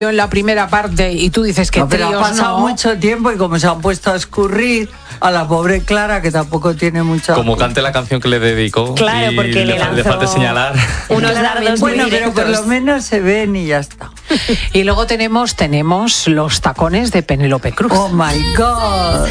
en la primera parte y tú dices que no, pero tríos ha pasado mucho tiempo y como se han puesto a escurrir a la pobre Clara, que tampoco tiene mucha... Como cante la canción que le dedicó. Claro, porque le falta señalar. unos dardos bueno, muy pero por lo menos se ven y ya está. Y luego tenemos los tacones de Penélope Cruz. Oh my God.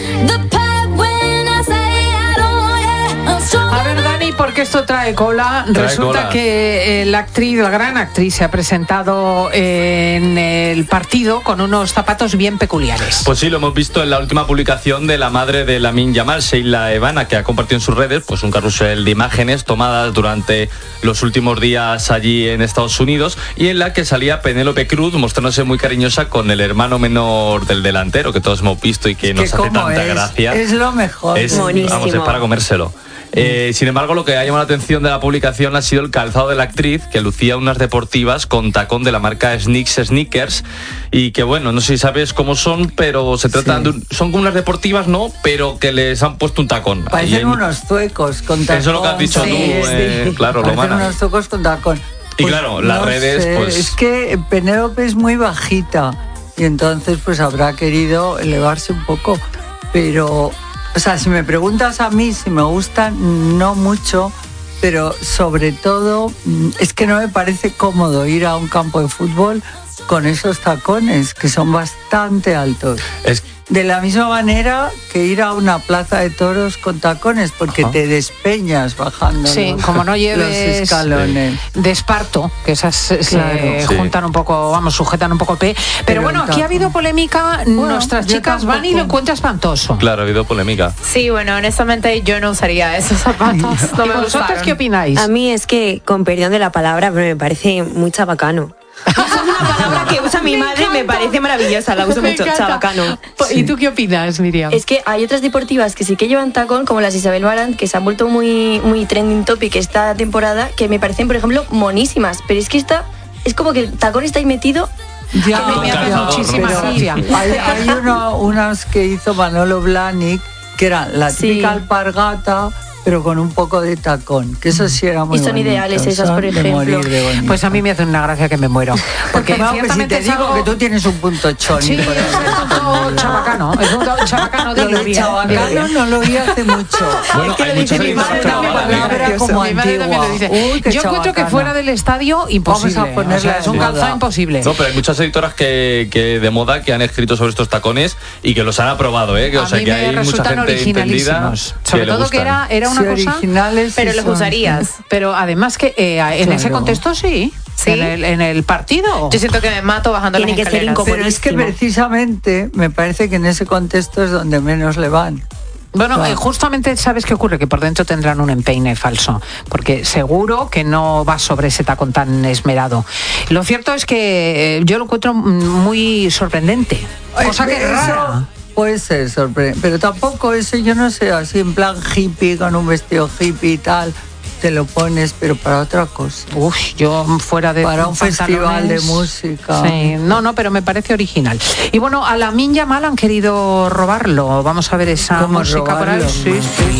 A ver, Dani, porque esto trae cola. Resulta que la gran actriz, se ha presentado en el partido con unos zapatos bien peculiares. Pues sí, lo hemos visto en la última publicación de la madre de Lamine Yamal, Sheila Evana, que ha compartido en sus redes pues un carrusel de imágenes tomadas durante los últimos días allí en Estados Unidos, y en la que salía Penélope Cruz mostrándose muy cariñosa con el hermano menor del delantero, que todos hemos visto y que nos hace tanta gracia. Es lo mejor. Es para comérselo. Sin embargo, lo que ha llamado la atención de la publicación ha sido el calzado de la actriz, que lucía unas deportivas con tacón de la marca Sneakers, y que bueno, no sé si sabes cómo son, pero se trata son como unas deportivas, ¿no? Pero que les han puesto un tacón. Parecen unos zuecos con tacón. Eso es lo que has dicho tú, claro, Parecen unos zuecos con tacón. Y claro, las redes, pues... Es que Penélope es muy bajita y entonces pues habrá querido elevarse un poco, pero... O sea, si me preguntas a mí si me gustan, no mucho, pero sobre todo es que no me parece cómodo ir a un campo de fútbol con esos tacones, que son bastante altos. De la misma manera que ir a una plaza de toros con tacones, porque te despeñas bajando como no lleves los escalones. De esparto, que esas se juntan un poco, sujetan un poco el pie. Pero bueno, aquí ha habido polémica, nuestras chicas van y lo encuentran espantoso. Claro, ha habido polémica. Sí, bueno, honestamente yo no usaría esos zapatos. No me ¿Vosotros gustaron. qué opináis? A mí es que, con perdón de la palabra, pero me parece muy chabacano. Es una palabra que usa mi madre, me parece maravillosa, la uso mucho, chabacano. ¿Y tú qué opinas, Miriam? Es que hay otras deportivas que sí que llevan tacón, como las Isabel Marant, que se han vuelto muy, muy trending topic esta temporada, que me parecen, por ejemplo, monísimas, pero es que esta, es como que el tacón está ahí metido. Ya, me hace muchísima gracia. Hay unas que hizo Manolo Blahnik, que eran la típica alpargata, pero con un poco de tacón, que eso sí era muy bonito. Y son ideales esas, por ejemplo. Pues a mí me hace una gracia que me muero. Porque ciertamente si te digo que tú tienes un punto choni. Sí, es un punto chabacano. Es un punto chabacano de lo de chabacano no lo vi hace mucho. Bueno, es que lo dice mi madre también. Como antigua. Yo encuentro que fuera del estadio, imposible. Vamos a ponerla es un calzado imposible. No, pero hay muchas editoras que de moda que han escrito sobre estos tacones y que los han aprobado, ¿eh? A mí me resultan originalísimos. Sobre todo que era una cosa originales, pero los usarías. Pero además que en ese contexto sí. En el partido. Yo siento que me mato bajando las escaleras. Pero es que precisamente me parece que en ese contexto es donde menos le van. Bueno, justamente, ¿sabes qué ocurre? Que por dentro tendrán un empeine falso, porque seguro que no va sobre ese tacón tan esmerado. Lo cierto es que yo lo encuentro muy sorprendente, cosa que es rara. Puede ser sorprendente, pero tampoco eso, yo no sé, así en plan hippie, con un vestido hippie y tal, te lo pones, pero para otra cosa. Yo fuera de para un festival de música. Sí, no, pero me parece original. Y bueno, a Lamine Yamal han querido robarlo. Vamos a ver esa música por ahí. Sí.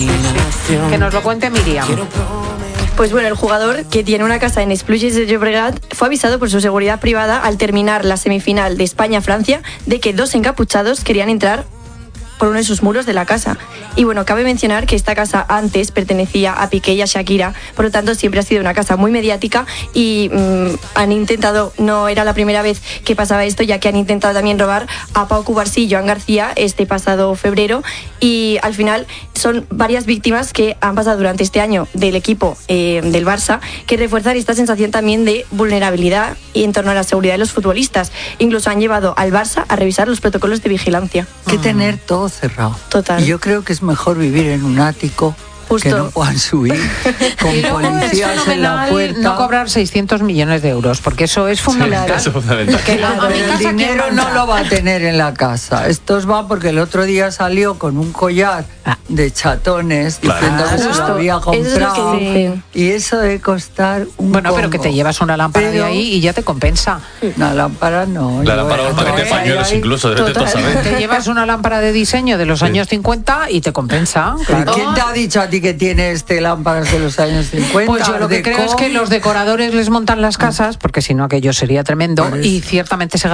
Que nos lo cuente Miriam. Pues bueno, el jugador, que tiene una casa en Esplugues de Llobregat, fue avisado por su seguridad privada al terminar la semifinal de España-Francia de que 2 encapuchados querían entrar por uno de sus muros de la casa. Y bueno, cabe mencionar que esta casa antes pertenecía a Piqué y a Shakira, por lo tanto siempre ha sido una casa muy mediática y han intentado, no era la primera vez que pasaba esto, ya que han intentado también robar a Pau Cubarsí y Joan García este pasado febrero, y al final son varias víctimas que han pasado durante este año del equipo del Barça, que refuerzan esta sensación también de vulnerabilidad y en torno a la seguridad de los futbolistas. Incluso han llevado al Barça a revisar los protocolos de vigilancia. Que tener todo cerrado. Total. Y yo creo que es mejor vivir en un ático que no puedan subir con policías en la puerta. No cobrar 600 millones de euros, porque eso es fundamental. Eso es fundamental. El dinero no lo va a tener en la casa. Estos va porque el otro día salió con un collar de chatones diciendo que se lo había comprado. Y eso debe costar un pero que te llevas una lámpara de ahí y ya te compensa. Una lámpara no. La lámpara o el paquete de pañuelos incluso. Te llevas una lámpara de diseño de los años 50 y te compensa. Claro. ¿Quién te ha dicho a ti que tiene lámparas de los años 50? Pues yo lo que creo es que los decoradores les montan las casas, porque si no aquello sería tremendo, y ciertamente se